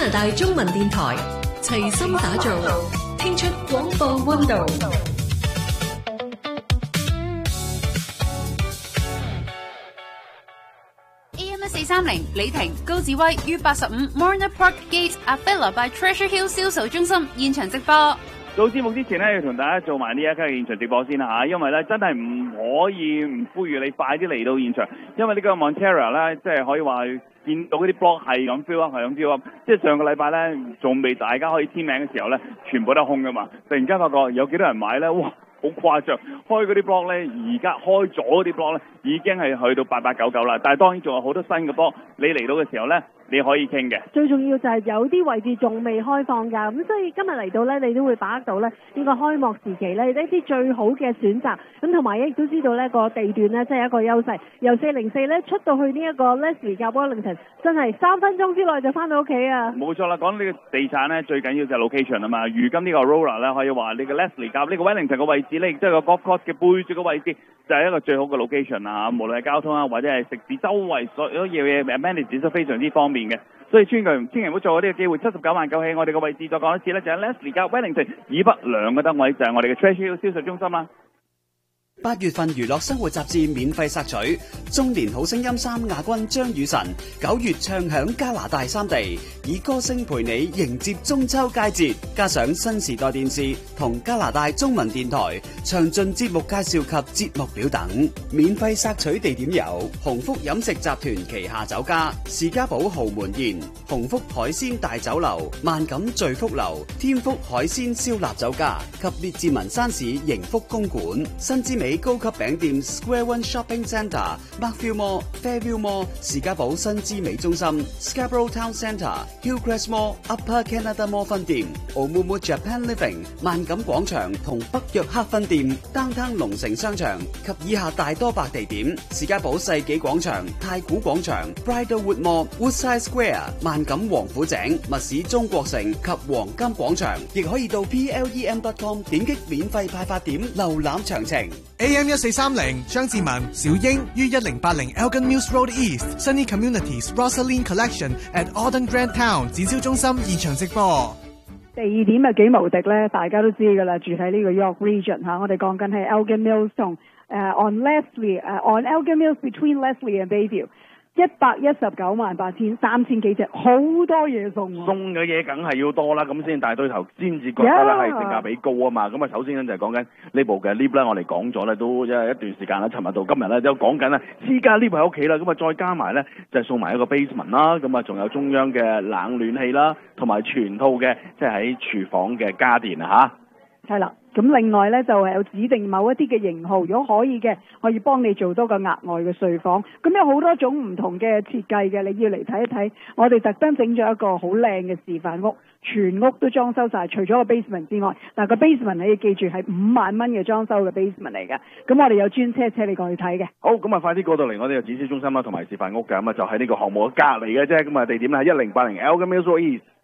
拿大中文電台齊心打造，聽出廣播溫度。 AM1430李婷、高志威於85 Morna Park Gate Avila by Treasure Hill 銷售中心現場直播。 做節目之前咧，要同大家做埋呢一刻嘅現場直播先啦嚇，因為咧真係唔可以唔呼籲你快啲嚟到現場，因為呢個 Montera 咧，即係可以話見到嗰啲 blog 係咁 fill up，係咁 fill up，即係上個禮拜咧仲未大家可以簽名嘅時候咧，全部都空噶嘛，突然間發覺有幾多人買咧，哇！好誇張，開嗰啲 blog 咧，而家開咗嗰啲 blog 咧，已經係去到8899啦。但係當然仲有好多新嘅 blog，你嚟到嘅時候咧，你可以傾嘅。 最重要就係有啲位置仲未開放㗎，咁所以今日嚟到咧，你都會把握到咧呢個開幕時期咧一啲最好嘅選擇。咁同埋亦都知道呢個地段咧，真係一個優勢。由404咧出到去呢一個 Leslie 夾 Wellington，真係3分鐘之內就翻到屋企啊！冇錯啦，講呢個地產咧，最緊要就係 location 啊嘛。如今呢個 Aurora 咧，可以話你個 Leslie 夾呢個 Wellington 嘅位置咧，亦都係個 golf course 嘅背住嘅位置，就係一個最好嘅 location 啊！無論係交通啊，或者係食肆周圍所有嘢 amenities 都非常之方便嘅。所以千祈唔好做呢個機會，79萬夠氣。我哋個位置再講一次咧，就係 Leslie 夾 Wellington 以北2個燈位，就係我哋嘅 Treasure Hill 銷售中心啦。 8月份娛樂生活雜誌免費索取，中年好聲音3亞軍張雨晨9月唱響加拿大3地，以歌聲陪你迎接中秋佳節，加上新時代電視同加拿大中文電台詳盡節目介紹及節目表等。免費索取地點有鴻福飲食集團旗下酒家、士嘉堡豪門宴、鴻福海鮮大酒樓、萬錦聚福樓、天福海鮮燒臘酒家及列治文山市盈福公館、新之美高級餅店 Square One Shopping Centre、Markville Mall、Fairview Mall、士嘉堡新之美中心、Scarborough Town Centre、Hillcrest Mall、Upper Canada Mall 分店、Oumuamua Japan Living、萬錦廣場同北約克分店、Downtown 龍城商場及以下大多白地點：士嘉堡世紀廣場、太古廣場、Bridlewood Mall、Woodside Square、萬錦王府井、密市中國城及黃金廣場，亦可以到 plem.com 點擊免費派發點瀏覽詳情。 AM1430張志文、小英於1080 Elgin Mills Road East Sunny Communities Rosaline Collection at Auden Grand Town 展銷中心現場直播。 地點係幾無敵咧，大家都知㗎啦。住喺呢個 York Region 嚇，我哋講緊係 Elgin Mills 同on Leslie on Elgin Mills between Leslie and Bayview。1198000，3000幾隻，好多嘢送喎。 送嘅嘢梗係要多啦，咁先大對頭先至覺得咧係性價比高啊嘛。咁啊，首先咧就係講緊呢部嘅 lift 啦，我哋講咗咧都一段時間啦，尋日到今日咧都講緊啦，私家 lift 喺屋企啦，咁啊再加埋咧就係送埋一個 basement 啦，咁啊仲有中央嘅冷暖氣啦，同埋全套嘅即係喺廚房嘅家電啊嚇。 係啦。咁另外咧就係有指定某一啲嘅型號，如果可以嘅，可以幫你做多個額外嘅睡房。咁有好多種唔同嘅設計嘅，你要嚟睇一睇。我哋特登整咗一個好靚嘅示範屋，全屋都裝修晒，除咗個 basement 之外，但係個 basement 你要記住係5萬蚊嘅裝修嘅 basement 嚟嘅。咁我哋有專車車你過去睇嘅。 好，咁啊快啲過到嚟我哋嘅展銷中心啦，同埋示範屋㗎，咁啊就喺呢個項目嘅隔離嘅啫。咁啊地點咧係1080 Elgin Mills Road East。